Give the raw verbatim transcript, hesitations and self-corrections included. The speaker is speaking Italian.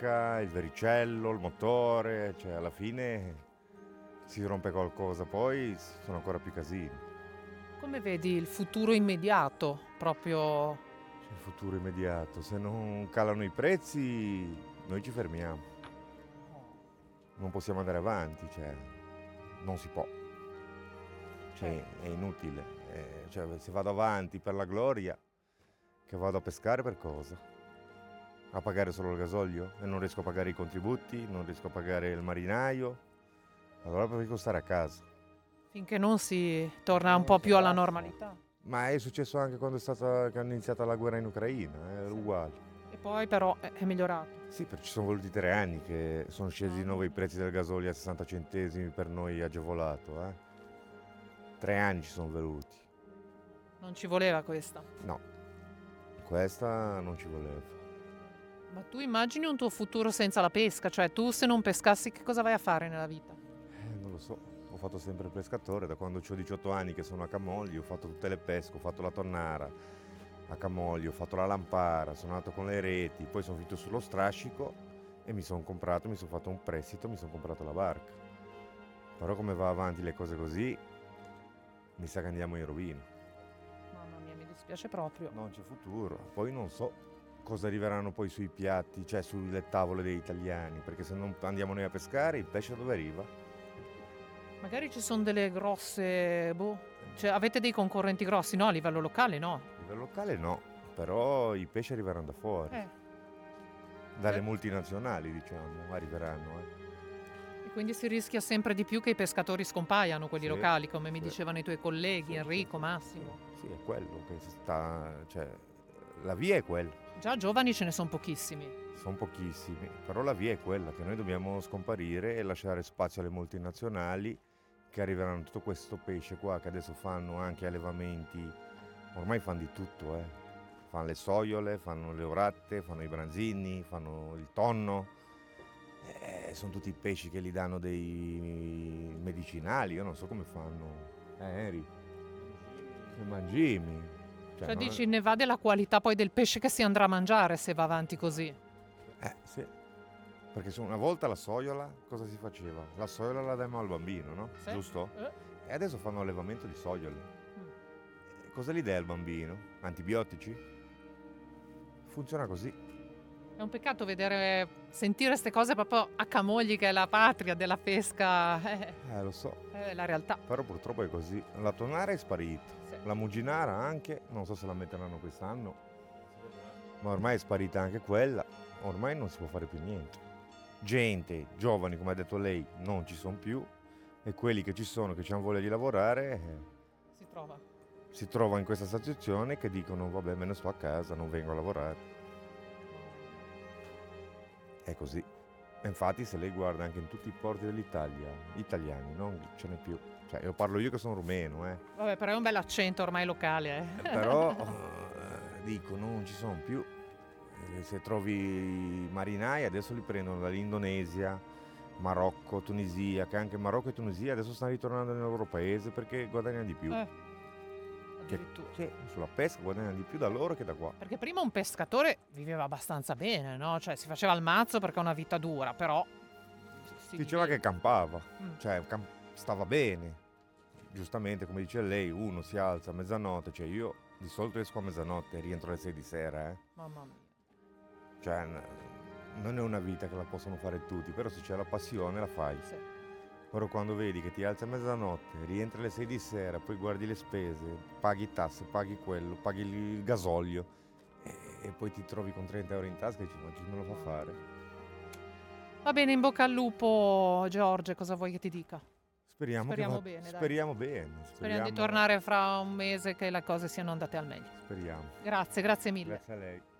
barca, il vericello, il motore, cioè alla fine si rompe qualcosa, poi sono ancora più casini. Come vedi il futuro immediato, proprio? C'è il futuro immediato, se non calano i prezzi noi ci fermiamo, non possiamo andare avanti, cioè non si può, cioè è inutile, eh, cioè, se vado avanti per la gloria, che vado a pescare per cosa? A pagare solo il gasolio? E non riesco a pagare i contributi, non riesco a pagare il marinaio, allora preferisco stare a casa. Finché non si torna un Eh, po' che più alla basta. normalità. Ma è successo anche quando è stata, che hanno iniziato la guerra in Ucraina, è Sì. uguale. E poi però è, è migliorato. Sì, perché ci sono voluti tre anni che sono scesi di Ah, nuovo i prezzi del gasolio a sessanta centesimi per noi agevolato, eh. Tre anni ci sono venuti. non ci voleva questa. No, questa non ci voleva. Ma tu immagini un tuo futuro senza la pesca? Cioè tu se non pescassi che cosa vai a fare nella vita? Eh, non lo so, ho fatto sempre il pescatore, da quando ho diciotto anni che sono a Camogli, ho fatto tutte le pesche, ho fatto la tonnara a Camogli, ho fatto la lampara, sono andato con le reti, poi sono finito sullo strascico e mi sono comprato, mi sono fatto un prestito, mi sono comprato la barca. Però come va avanti le cose così, mi sa che andiamo in rovina. Mamma mia, mi dispiace proprio. Non c'è futuro. Poi non so cosa arriveranno poi sui piatti, cioè sulle tavole degli italiani, perché se non andiamo noi a pescare, il pesce dove arriva? Magari ci sono delle grosse, boh, cioè avete dei concorrenti grossi, no? A livello locale, no? A livello locale no, però i pesci arriveranno da fuori, Eh, dalle eh, multinazionali diciamo, arriveranno. Eh. e quindi si rischia sempre di più che i pescatori scompaiano, quelli Sì, locali, come mi sì, dicevano i tuoi colleghi, sì, sì, Enrico, sì, Massimo. sì, è quello che si sta, cioè la via è quella, Già giovani ce ne sono pochissimi. sono pochissimi, però la via è quella, che noi dobbiamo scomparire e lasciare spazio alle multinazionali che arriveranno tutto questo pesce qua, che adesso fanno anche allevamenti, ormai fanno di tutto, eh. Fanno le soiole, fanno le oratte, fanno i branzini, fanno il tonno. Eh, sono tutti pesci che gli danno dei medicinali, io non so come fanno. Eh, Henry, i mangimi. Cioè, Cioè non è- dici ne va della qualità poi del pesce che si andrà a mangiare se va avanti così. Eh, sì. Perché su- una volta la soiola, cosa si faceva? La soiola la diamo al bambino, no? Sì? Giusto? Eh? E adesso fanno allevamento di soiole. Mm. E cosa gli dai al bambino? Antibiotici? Funziona così. È un peccato vedere, sentire queste cose proprio a Camogli, che è la patria della pesca. Eh, Eh, lo so. è la realtà. Però purtroppo è così. La tonara è sparita. Sì. La muginara anche, non so se la metteranno quest'anno, ma ormai è sparita anche quella. Ormai non si può fare più niente. Gente, giovani, come ha detto lei, non ci sono più. E quelli che ci sono, che hanno voglia di lavorare, eh, Si trova. si trovano in questa situazione che dicono vabbè me ne sto a casa, non vengo a lavorare. È così. E infatti se lei guarda anche in tutti i porti dell'Italia, italiani, non ce n'è più. Cioè, io parlo io che sono rumeno, eh. Vabbè, però è un bel accento ormai locale, Eh, eh. Però eh, dico, non ci sono più. Eh, Se trovi i marinai adesso li prendono dall'Indonesia, Marocco, Tunisia, che anche Marocco e Tunisia adesso stanno ritornando nel loro paese perché guadagnano di più. Eh, Che, addirittura. sì, sulla pesca guadagnano di più da loro che da qua. Perché prima un pescatore viveva abbastanza bene, no? Cioè si faceva il mazzo perché è una vita dura, però si Diceva viveva. che campava, Mm. cioè cam- stava bene. Giustamente, come dice lei, uno si alza a mezzanotte, cioè io di solito esco a mezzanotte e rientro alle sei di sera, eh. Mamma mia. Cioè, n- non è una vita che la possono fare tutti, però se c'è la passione la fai. Sì. Però quando vedi che ti alzi a mezzanotte, rientri alle sei di sera, poi guardi le spese, paghi tasse, paghi quello, paghi il gasolio e, e poi ti trovi con trenta euro in tasca e dici ma chi me lo fa fare? Va bene, in bocca al lupo, Giorgio, cosa vuoi che ti dica? Speriamo, Speriamo che va- bene, dai. speriamo bene. Speriamo, Speriamo di tornare fra un mese che le cose siano andate al meglio. Speriamo. Grazie, grazie mille. Grazie a lei.